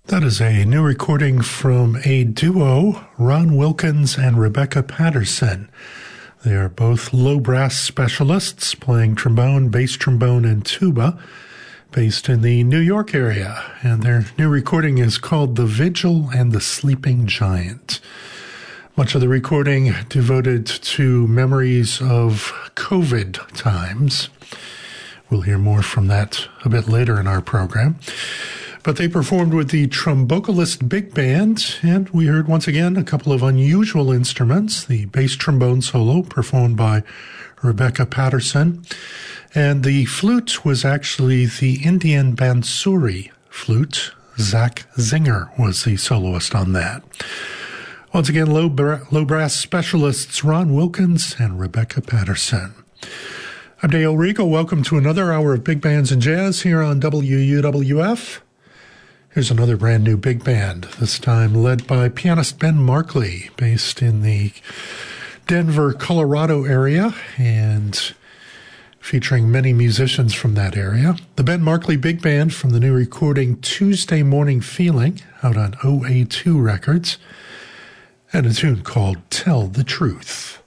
That is a new recording from a duo, Ron Wilkins and Rebecca Patterson. They are both low brass specialists playing trombone, bass trombone, and tuba, based in the New York area. And their new recording is called The Vigil and the Sleeping Giant. Much of the recording devoted to memories of COVID times. We'll hear more from that a bit later in our program. But they performed with the Trombocalist Big Band, and we heard once again a couple of unusual instruments. The bass trombone solo performed by Rebecca Patterson, and the flute was actually the Indian Bansuri flute. Zach Zinger was the soloist on that. Once again, low brass specialists Ron Wilkins and Rebecca Patterson. I'm Dale Riegel. Welcome to another hour of Big Bands and Jazz here on WUWF. Here's another brand new big band, this time led by pianist Ben Markley, based in the Denver, Colorado area, and featuring many musicians from that area. The Ben Markley Big Band from the new recording Tuesday Morning Feeling, out on OA2 Records, and a tune called Tell the Truth.